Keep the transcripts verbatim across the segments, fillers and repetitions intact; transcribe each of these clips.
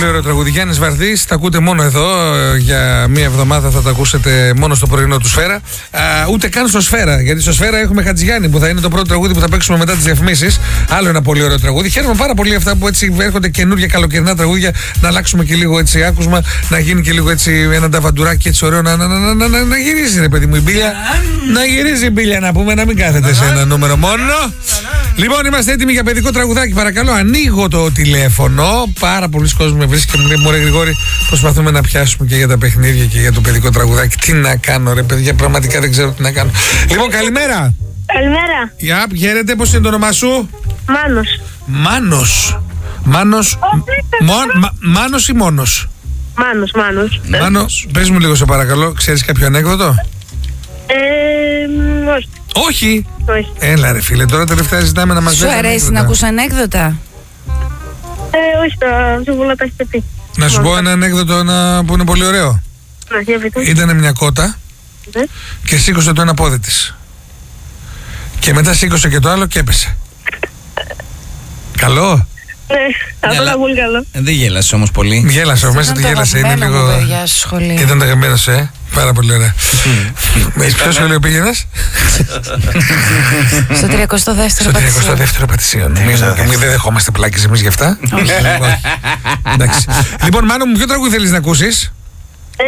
πολύ ωραίο τραγούδι. Γιάννης Βαρδής, τα ακούτε μόνο εδώ. Για μία εβδομάδα θα τα ακούσετε μόνο στο πρωινό του Σφαίρα. Α, ούτε καν στο Σφαίρα. Γιατί στο Σφαίρα έχουμε Χατζηγιάννη που θα είναι το πρώτο τραγούδι που θα παίξουμε μετά τις διαφημίσεις. Άλλο ένα πολύ ωραίο τραγούδι. Χαίρομαι πάρα πολύ αυτά που έτσι έρχονται καινούργια καλοκαιρινά τραγούδια. Να αλλάξουμε και λίγο έτσι άκουσμα. Να γίνει και λίγο έτσι ένα νταβαντουράκι έτσι ωραίο. Να, να, να, να, να, να γυρίζει ρε παιδί μου η μπίλια. Να γυρίζει η μπίλια να πούμε, να μην κάθεται σε ένα νούμερο μόνο. Λοιπόν, είμαστε έτοιμοι για παιδικό τραγουδάκι. Παρακαλώ, ανοίγω το τηλέφωνο. Πάρα πολλοί κόσμοι με βρίσκει και μου λέει: Μωρέ Γρηγόρη, προσπαθούμε να πιάσουμε και για τα παιχνίδια και για το παιδικό τραγουδάκι. Τι να κάνω, ρε παιδιά, πραγματικά δεν ξέρω τι να κάνω. Λοιπόν, καλημέρα. Καλημέρα. Γεια, χαίρετε, πώς είναι το όνομά σου? Μάνος. Μάνος. Μάνος. Μάνος ή μόνος? Μάνος, Μάνος. Μάνο, πες μου λίγο σε παρακαλώ, ξέρεις κάποιο ανέκδοτο? Ε, όχι. Όχι. Όχι. Έλα ρε φίλε, τώρα τελευταία ζητάμε να μας Σου αρέσει να ακούς ανέκδοτα? Ε, όχι, τα πιο πολλά τα έχετε πει. Να σου πω ένα ανέκδοτο ένα, που είναι πολύ ωραίο. Να, για πείτε. Ήτανε μια κότα Ναι. και σήκωσε το ένα πόδι της. Και μετά σήκωσε και το άλλο και έπεσε. Καλό. Ναι, αυτό ήταν πολύ καλό. Δεν γέλασε όμως πολύ. Γέλασε, μέσα του γέλασε. Είναι λίγο. Παιδιά στο σχολείο. Ήταν το αγαπημένο σου, ε. Πάρα πολύ ωραία. Με ποιο σχολείο πήγαινες? Στο τριακοστό δεύτερο Στο τριακοστό δεύτερο πατησίων. Μην δεν δεχόμαστε πλάκες εμείς γι' αυτά. Εντάξει. Λοιπόν, Μάνο μου, ποιο τραγούδι θέλεις να ακούσεις? Ε,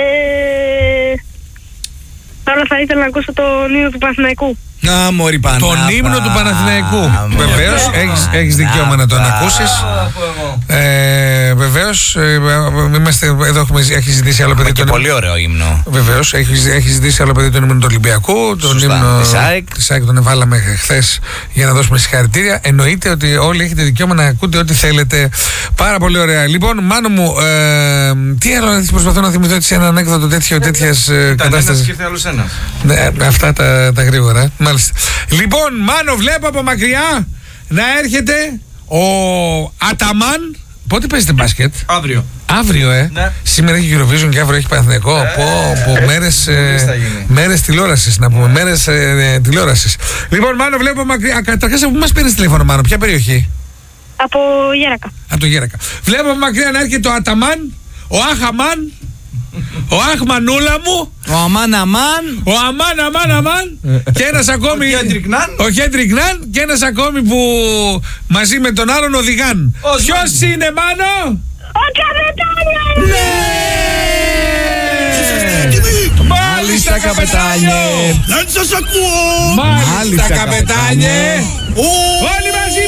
τώρα θα ήθελα να ακούσω τον ύμνο του Παναθηναϊκού. Α, μωρή Πανάπα. Τον ύμνο του Παναθηναϊκού. Βεβαίως, έχεις, έχεις δικαίωμα να τον ακούσεις. Ε, Βεβαίως, ε, είμαστε, εδώ έχουμε, έχει ζητήσει άλλο παιδί Και τον πολύ ωραίο ύμνο. Βεβαίως, έχει, έχει ζητήσει άλλο παιδί τον ύμνο του Ολυμπιακού. Τον Σωστά. ύμνο Της ΑΕΚ. της ΑΕΚ τον εβάλαμε χθες για να δώσουμε συγχαρητήρια. Εννοείται ότι όλοι έχετε δικαίωμα να ακούτε ό,τι θέλετε. Πάρα πολύ ωραία. Λοιπόν, Μάνο μου, ε, τι άλλο να προσπαθώ να θυμηθώ έτσι ένα ανέκδοτο τέτοιο τέτοιια κατάσταση. Και ήρθε άλλος ένας. Ναι, αυτά τα, τα γρήγορα. Μάλιστα. Λοιπόν, Μάνο, βλέπω από μακριά να έρχεται ο Αταμάν. Πότε παίζετε μπάσκετ? Αύριο. Αύριο, ε. Ναι. Σήμερα έχει Eurovision και αύριο έχει Παναθηναϊκό. Ε, πω, πω, μέρες, ε, θα γίνει. μέρες τηλεόρασης, να πούμε. Μέρες ε, τηλεόρασης. Λοιπόν, Μάνο, βλέπω μακριά. Καταρχάς, από πού μας παίρνεις τηλέφωνο, Μάνο? Ποια περιοχή? Από Γέρακα. Από το Γέρακα. Βλέπω από μακριά να έρχεται ο Αταμάν, ο Αχαμάν, ο Αχμανούλα μου, Ο Αμάν Αμάν. ο Αμάν Αμάν Αμάν και ένας ακόμη. Ο Χέντρικ Ναν. Ο Χέντρικ Ναν και ένας ακόμη που μαζί με τον άλλον οδηγάν. Ο Ποιος Ζαν. είναι, Μάνο? Ο Καπετάνιος! Ναι! Μάλιστα, καπετάνιε! Δεν σας ακούω! Μάλιστα, καπετάνιε! Όλοι μαζί